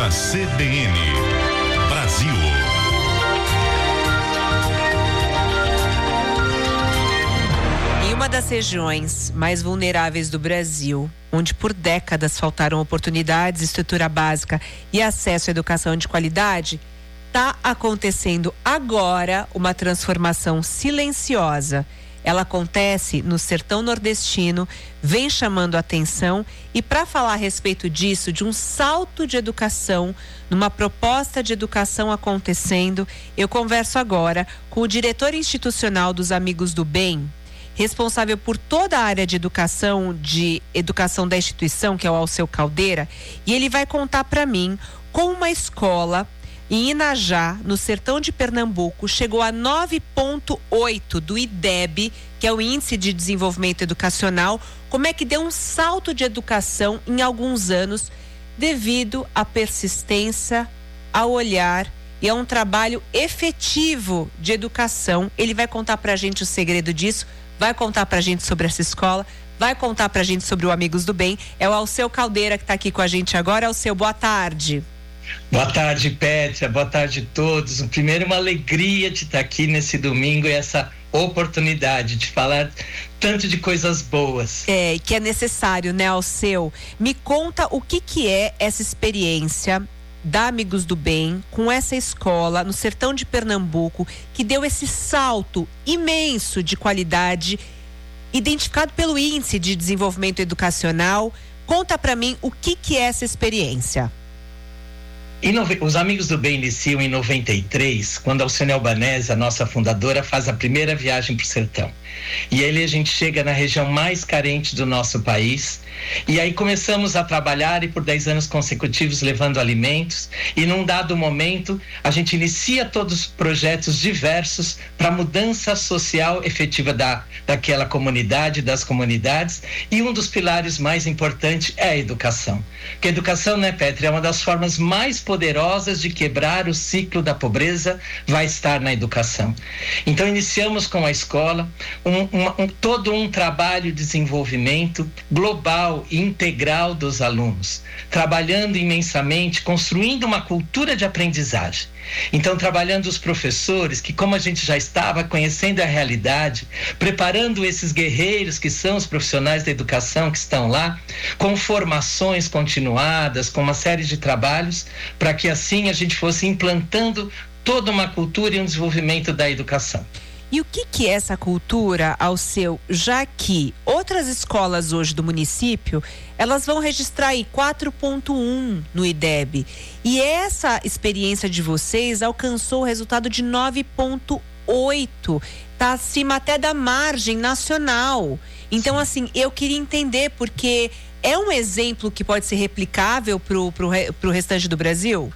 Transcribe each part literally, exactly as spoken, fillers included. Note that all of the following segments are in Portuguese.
da C B N. Brasil. Em uma das regiões mais vulneráveis do Brasil, onde por décadas faltaram oportunidades, estrutura básica e acesso à educação de qualidade, está acontecendo agora uma transformação silenciosa. Ela acontece no sertão nordestino, vem chamando a atenção, e para falar a respeito disso, de um salto de educação, numa proposta de educação acontecendo, eu converso agora com o diretor institucional dos Amigos do Bem, responsável por toda a área de educação, de educação da instituição, que é o Alceu Caldeira, e ele vai contar para mim como uma escola em Inajá, no sertão de Pernambuco, chegou a nove vírgula oito do I D E B, que é o Índice de Desenvolvimento Educacional. Como é que deu um salto de educação em alguns anos, devido à persistência, ao olhar e a um trabalho efetivo de educação. Ele vai contar pra gente o segredo disso, vai contar pra gente sobre essa escola, vai contar pra gente sobre o Amigos do Bem. É o Alceu Caldeira que tá aqui com a gente agora. Alceu, boa tarde. Boa tarde, Pétria, boa tarde a todos. Primeiro, uma alegria de estar aqui nesse domingo e essa oportunidade de falar tanto de coisas boas. É, que é necessário, né, Alceu? Me conta o que que é essa experiência da Amigos do Bem com essa escola no sertão de Pernambuco, que deu esse salto imenso de qualidade, identificado pelo Índice de Desenvolvimento Educacional. Conta pra mim o que que é essa experiência. Os Amigos do Bem iniciam em noventa e três, quando a Alcione Albanese, a nossa fundadora, faz a primeira viagem para o sertão. E aí a gente chega na região mais carente do nosso país, e aí começamos a trabalhar, e por dez anos consecutivos levando alimentos, e num dado momento a gente inicia todos os projetos diversos para mudança social efetiva da, daquela comunidade, das comunidades, e um dos pilares mais importantes é a educação. Porque a educação, né, Pétria, é uma das formas mais poderosas de quebrar o ciclo da pobreza, vai estar na educação. Então iniciamos com a escola um, um, um, todo um trabalho de desenvolvimento global e integral dos alunos, trabalhando imensamente, construindo uma cultura de aprendizagem. Então, trabalhando os professores, que como a gente já estava conhecendo a realidade, preparando esses guerreiros que são os profissionais da educação que estão lá, com formações continuadas, com uma série de trabalhos, para que assim a gente fosse implantando toda uma cultura e um desenvolvimento da educação. E o que que é essa cultura, Alceu, já que outras escolas hoje do município, elas vão registrar aí quatro vírgula um no I D E B. E essa experiência de vocês alcançou o resultado de nove vírgula oito. Está acima até da margem nacional. Então, assim, eu queria entender, porque é um exemplo que pode ser replicável para o pro, pro restante do Brasil?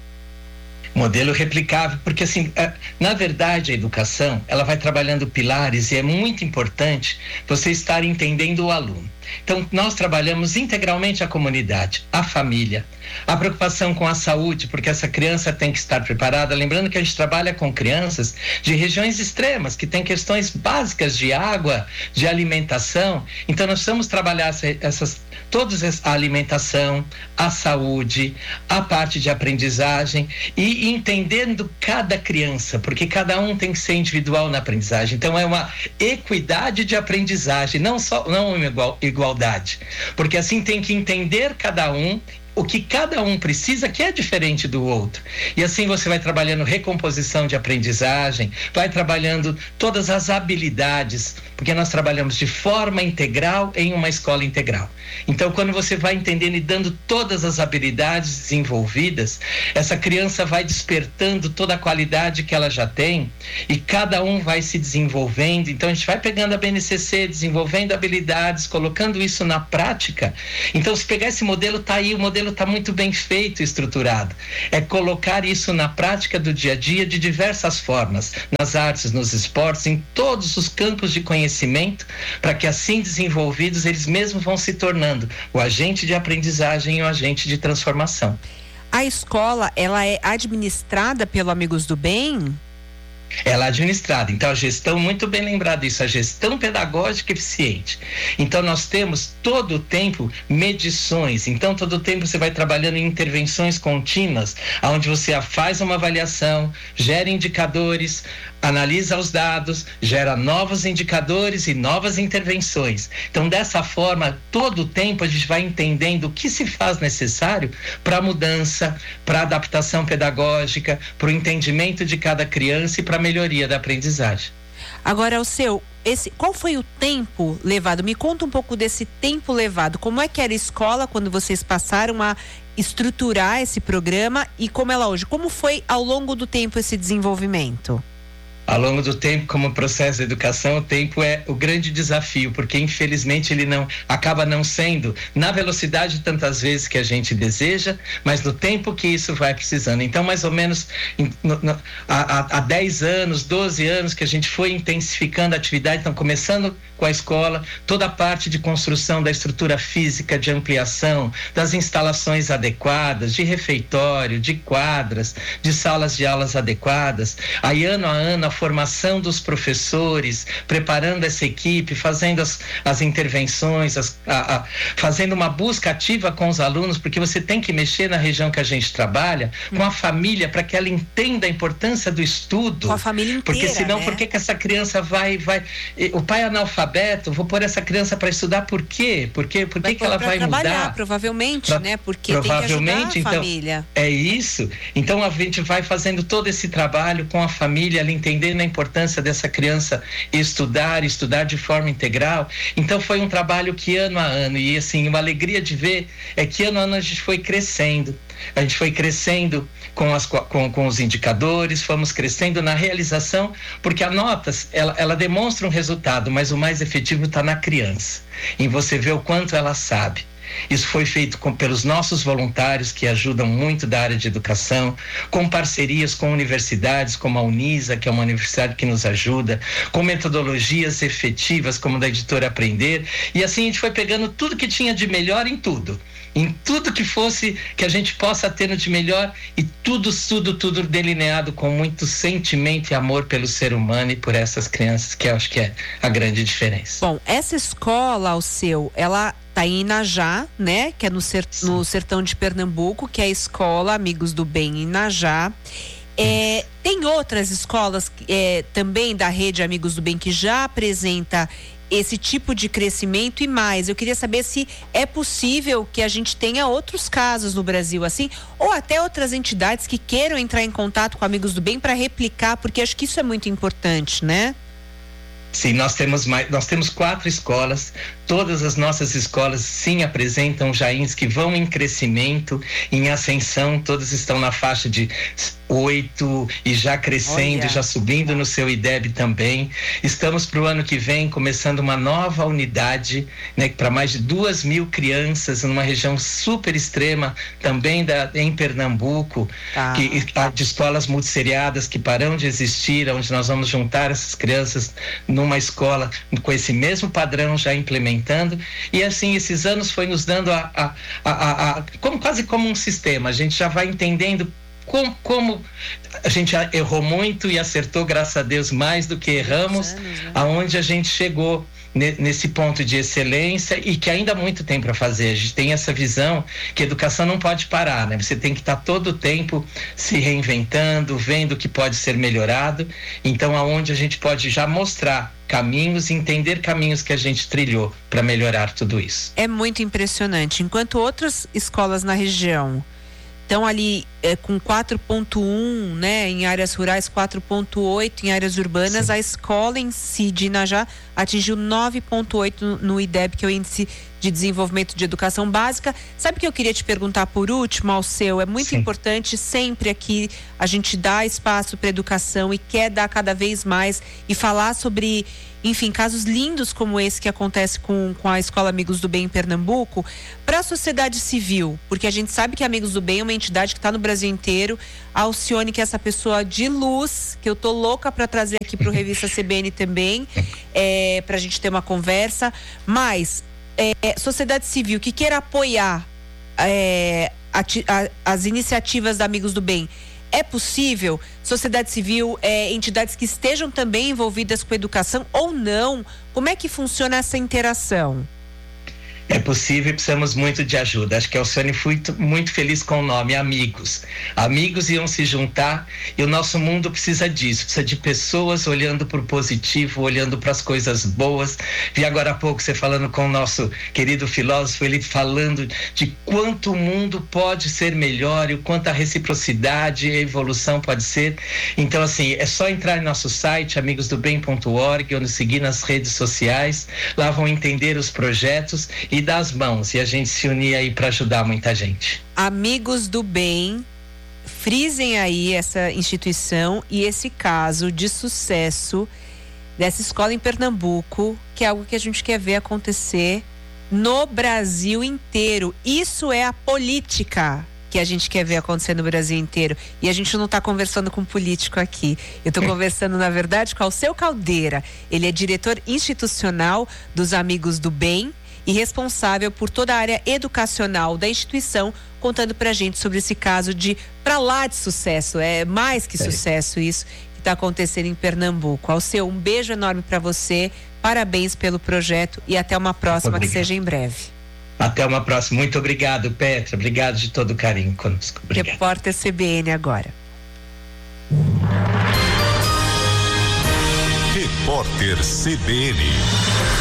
Modelo replicável, porque assim, na verdade a educação, ela vai trabalhando pilares, e é muito importante você estar entendendo o aluno. Então, nós trabalhamos integralmente a comunidade, a família, a preocupação com a saúde, porque essa criança tem que estar preparada. Lembrando que a gente trabalha com crianças de regiões extremas, que têm questões básicas de água, de alimentação. Então, nós precisamos trabalhar essas, todas a alimentação, a saúde, a parte de aprendizagem, e entendendo cada criança, porque cada um tem que ser individual na aprendizagem. Então, é uma equidade de aprendizagem, não só não uma igual, igualdade, porque assim tem que entender cada um, o que cada um precisa, que é diferente do outro. E assim você vai trabalhando recomposição de aprendizagem, vai trabalhando todas as habilidades, porque nós trabalhamos de forma integral em uma escola integral. Então, quando você vai entendendo e dando todas as habilidades desenvolvidas, essa criança vai despertando toda a qualidade que ela já tem, e cada um vai se desenvolvendo. Então, a gente vai pegando a B N C C, desenvolvendo habilidades, colocando isso na prática. Então, se pegar esse modelo, tá aí, o modelo está muito bem feito e estruturado. É colocar isso na prática do dia a dia de diversas formas, nas artes, nos esportes, em todos os campos de conhecimento, para que assim desenvolvidos, eles mesmos vão se tornando o agente de aprendizagem e o agente de transformação. A escola, ela é administrada pelo Amigos do Bem? Ela é administrada. Então, a gestão, muito bem lembrado isso, a gestão pedagógica eficiente. Então, nós temos todo o tempo medições. Então, todo o tempo você vai trabalhando em intervenções contínuas, onde você faz uma avaliação, gera indicadores, analisa os dados, gera novos indicadores e novas intervenções. Então, dessa forma, todo o tempo a gente vai entendendo o que se faz necessário para a mudança, para a adaptação pedagógica, para o entendimento de cada criança e para a melhoria da aprendizagem. Agora, o seu, esse, qual foi o tempo levado? Me conta um pouco desse tempo levado. Como é que era a escola quando vocês passaram a estruturar esse programa e como ela hoje? Como foi ao longo do tempo esse desenvolvimento? Ao longo do tempo, como processo de educação, o tempo é o grande desafio, porque infelizmente ele não acaba não sendo na velocidade tantas vezes que a gente deseja, mas no tempo que isso vai precisando. Então, mais ou menos no, no, há, há dez anos, doze anos que a gente foi intensificando a atividade, então começando com a escola, toda a parte de construção da estrutura física, de ampliação, das instalações adequadas, de refeitório, de quadras, de salas de aulas adequadas. Aí, ano a ano, a formação dos professores, preparando essa equipe, fazendo as, as intervenções, as, a, a, fazendo uma busca ativa com os alunos, porque você tem que mexer na região que a gente trabalha, com a família, para que ela entenda a importância do estudo. Com a família inteira, porque senão, né? por que que essa criança vai, vai... O pai é analfabeto, vou pôr essa criança para estudar por quê? Por quê? Por que que ela vai trabalhar, mudar? provavelmente, pra, né? Porque provavelmente, tem que ajudar a então, família. É isso. Então, a gente vai fazendo todo esse trabalho com a família, ela entendendo a importância dessa criança estudar, estudar de forma integral. Então, foi um trabalho que ano a ano, e assim, uma alegria de ver é que ano a ano a gente foi crescendo. A gente foi crescendo com, as, com, com os indicadores, fomos crescendo na realização, porque a nota, ela, ela demonstra um resultado, mas o mais efetivo está na criança, em você ver o quanto ela sabe. Isso foi feito com, pelos nossos voluntários, que ajudam muito da área de educação, com parcerias com universidades como a Unisa, que é uma universidade que nos ajuda, com metodologias efetivas como da Editora Aprender, e assim a gente foi pegando tudo que tinha de melhor em tudo, em tudo que fosse, que a gente possa ter de melhor, e tudo, tudo, tudo delineado com muito sentimento e amor pelo ser humano e por essas crianças, que eu acho que é a grande diferença. Bom, essa escola, o seu, ela tá em Inajá, né? Que é no, ser, no sertão de Pernambuco, que é a escola Amigos do Bem Inajá. É, tem outras escolas é, também da rede Amigos do Bem que já apresenta esse tipo de crescimento e mais. Eu queria saber se é possível que a gente tenha outros casos no Brasil assim, ou até outras entidades que queiram entrar em contato com Amigos do Bem para replicar, porque acho que isso é muito importante, né? Sim, nós temos mais, nós temos quatro escolas. Todas as nossas escolas sim apresentam jains que vão em crescimento, em ascensão. Todas estão na faixa de oito e já crescendo, Olha. já subindo no seu I D E B também. Estamos para o ano que vem começando uma nova unidade, né, para mais de duas mil crianças numa região super extrema também da, em Pernambuco, tá. que, de escolas multisseriadas que param de existir, onde nós vamos juntar essas crianças numa escola com esse mesmo padrão já implementando. E assim, esses anos foi nos dando a, a, a, a, a como, quase como um sistema. A gente já vai entendendo Como, como a gente errou muito e acertou, graças a Deus, mais do que erramos, anos, né? Aonde a gente chegou ne, nesse ponto de excelência e que ainda há muito tempo para fazer. A gente tem essa visão que a educação não pode parar, né? Você tem que estar todo o tempo se reinventando, vendo o que pode ser melhorado. Então, aonde a gente pode já mostrar caminhos, entender caminhos que a gente trilhou para melhorar tudo isso. É muito impressionante. Enquanto outras escolas na região estão ali é, com quatro ponto um, né, em áreas rurais, quatro ponto oito em áreas urbanas, Sim. a escola em si de Inajá atingiu nove ponto oito no, no I D E B, que é o Índice de Desenvolvimento de Educação Básica. Sabe o que eu queria te perguntar por último, ao seu? É muito Sim. importante sempre aqui a gente dar espaço para educação e quer dar cada vez mais e falar sobre, enfim, casos lindos como esse que acontece com, com a Escola Amigos do Bem em Pernambuco, para a sociedade civil, porque a gente sabe que Amigos do Bem é uma entidade que está no Brasil inteiro. A Alcione, que é essa pessoa de luz, que eu tô louca para trazer aqui para o Revista C B N também, é, para a gente ter uma conversa, mas é, sociedade civil que queira apoiar é, a, a, as iniciativas da Amigos do Bem, É possível? Sociedade civil, é, entidades que estejam também envolvidas com educação ou não? Como é que funciona essa interação? É possível e precisamos muito de ajuda. Acho que a Alcione foi muito feliz com o nome, Amigos. Amigos iam se juntar e o nosso mundo precisa disso, precisa de pessoas olhando para o positivo, olhando para as coisas boas. Vi agora há pouco você falando com o nosso querido filósofo, ele falando de quanto o mundo pode ser melhor e o quanto a reciprocidade e a evolução pode ser. Então, assim, é só entrar em nosso site, amigos do bem ponto org, ou nos seguir nas redes sociais. Lá vão entender os projetos e dar as mãos e a gente se unir aí para ajudar muita gente. Amigos do Bem, frisem aí essa instituição e esse caso de sucesso dessa escola em Pernambuco, que é algo que a gente quer ver acontecer no Brasil inteiro. Isso é a política que a gente quer ver acontecer no Brasil inteiro. E a gente não está conversando com um político aqui. Eu estou conversando, na verdade, com o Alceu Caldeira. Ele é diretor institucional dos Amigos do Bem e responsável por toda a área educacional da instituição, contando pra gente sobre esse caso de pra lá de sucesso, é mais que é. sucesso isso que está acontecendo em Pernambuco. Alceu, um beijo enorme para você, parabéns pelo projeto e até uma próxima, obrigado. Que seja em breve. Até uma próxima, muito obrigado, Petra, obrigado de todo o carinho conosco. Obrigado. Repórter C B N agora. Repórter C B N.